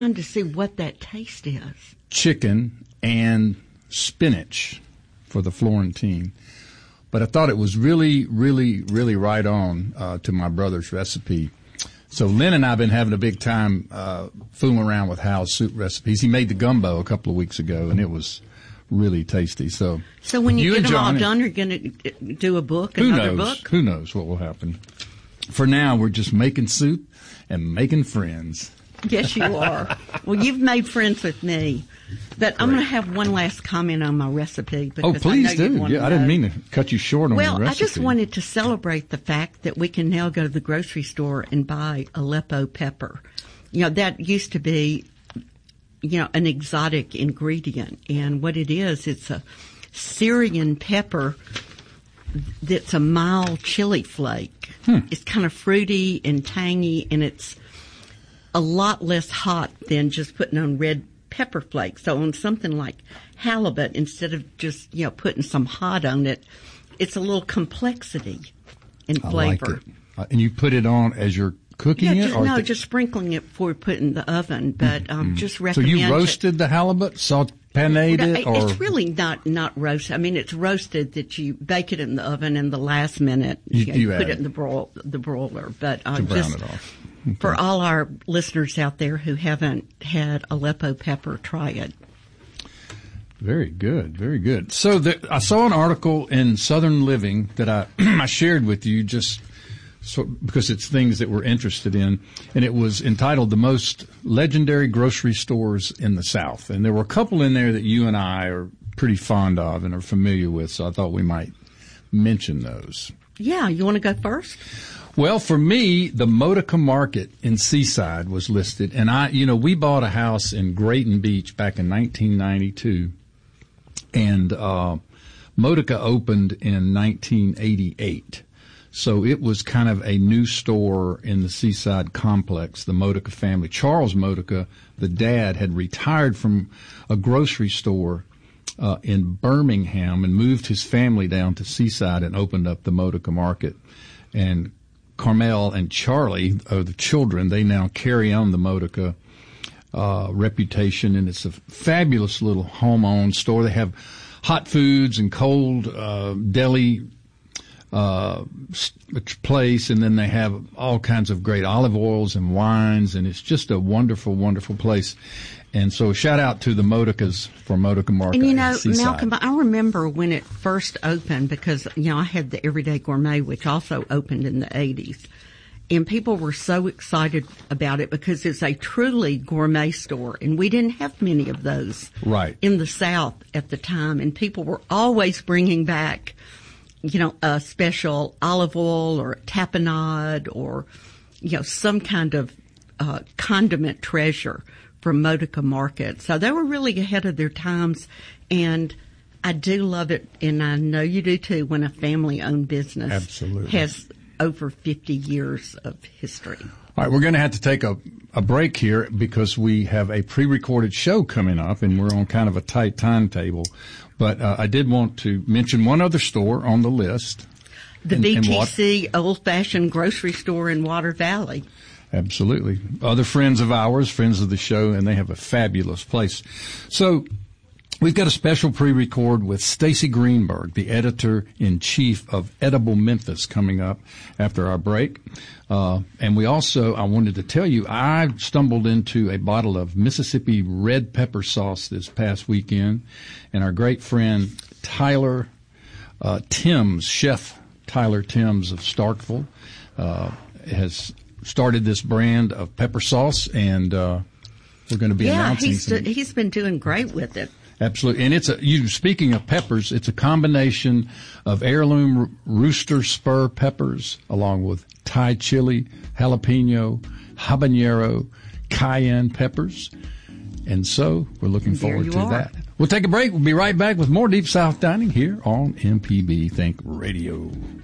to see what that taste is. Chicken and spinach for the Florentine. But I thought it was really, really, really right on to my brother's recipe. So Lynn and I have been having a big time fooling around with Hal's soup recipes. He made the gumbo a couple of weeks ago, and it was really tasty. So when you get them all done, you're going to do a book, another book? Who knows what will happen? For now, we're just making soup and making friends. Yes, you are. Well, you've made friends with me. But I'm going to have one last comment on my recipe. Oh, please do. Yeah, I didn't mean to cut you short on your recipe. Well, I just wanted to celebrate the fact that we can now go to the grocery store and buy Aleppo pepper. You know, that used to be, an exotic ingredient. And what it is, it's a Syrian pepper that's a mild chili flake. It's kind of fruity and tangy, and it's a lot less hot than just putting on red pepper flakes. So on something like halibut, instead of just, putting some hot on it, it's a little complexity in flavor. I like it. And you put it on as you're cooking it? Just sprinkling it before we put it in the oven, but just recommend. So you roasted the halibut, panade it? Or? It's really not roasted. I mean, it's roasted that you bake it in the oven, and the last minute you put it in the broiler. But to brown it off. Okay. For all our listeners out there who haven't had Aleppo pepper, try it. Very good, very good. So I saw an article in Southern Living that I shared with you because it's things that we're interested in, and it was entitled "The Most Legendary Grocery Stores in the South." And there were a couple in there that you and I are pretty fond of and are familiar with, so I thought we might mention those. Yeah, you want to go first? Well, for me, the Motica Market in Seaside was listed, and we bought a house in Grayton Beach back in 1992, and Motica opened in 1988. So it was kind of a new store in the Seaside complex, the Motica family. Charles Motica, the dad, had retired from a grocery store in Birmingham and moved his family down to Seaside and opened up the Motica Market. And Carmel and Charlie are the children. They now carry on the Motica reputation, and it's a fabulous little home-owned store. They have hot foods and cold deli place, and then they have all kinds of great olive oils and wines, and it's just a wonderful, wonderful place. And so shout out to the Moticas for Motica Market. And Malcolm, I remember when it first opened because, I had the Everyday Gourmet, which also opened in the 80s. And people were so excited about it because it's a truly gourmet store. And we didn't have many of those in the South at the time. And people were always bringing back, a special olive oil or a tapenade or, some kind of condiment treasure from Motica Market. So they were really ahead of their times, and I do love it, and I know you do too, when a family-owned business has over 50 years of history. All right, we're going to have to take a break here because we have a pre-recorded show coming up, and we're on kind of a tight timetable. But I did want to mention one other store on the list. The BTC Old-Fashioned Grocery Store in Water Valley. Absolutely. Other friends of ours, friends of the show, and they have a fabulous place. So we've got a special pre-record with Stacy Greenberg, the editor-in-chief of Edible Memphis, coming up after our break. And we also, I wanted to tell you, I stumbled into a bottle of Mississippi red pepper sauce this past weekend, and our great friend Tyler Timms, Chef Tyler Timms of Starkville, has started this brand of pepper sauce, and we're going to be announcing he's been doing great with it. Absolutely. And speaking of peppers, it's a combination of heirloom rooster spur peppers along with Thai chili, jalapeno, habanero, cayenne peppers. And so we're looking forward to that. We'll take a break. We'll be right back with more Deep South Dining here on MPB Think Radio.